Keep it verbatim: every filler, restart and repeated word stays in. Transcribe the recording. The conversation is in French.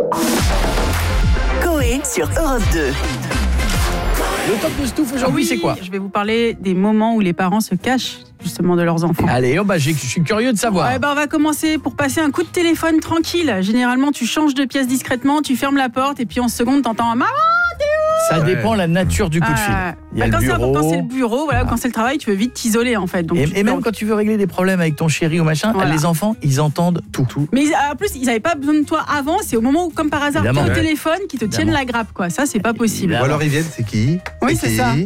Coé sur Europe deux. Le top de Stouff aujourd'hui, oui, c'est quoi? Je vais vous parler des moments où les parents se cachent justement de leurs enfants. Allez, oh bah, je suis curieux de savoir. Ouais, bah, on va commencer pour passer un coup de téléphone tranquille. Généralement, tu changes de pièce discrètement, tu fermes la porte et puis en seconde, t'entends « Maman !» Ça ouais. dépend la nature du coup de fil. Ah, Il y a bah, le quand bureau. c'est important, c'est le bureau. Voilà, ah. Quand c'est le travail, tu veux vite t'isoler en fait. Donc, et et même peux... quand tu veux régler des problèmes avec ton chéri ou machin, voilà. Les enfants, ils entendent tout. tout. Mais en plus, ils n'avaient pas besoin de toi avant. C'est au moment où, comme par hasard, tu es au ouais. téléphone qui te tiennent la grappe. Quoi. Ça, c'est pas possible. Ou alors ils viennent, c'est qui? Oui, c'est c'est qui ça.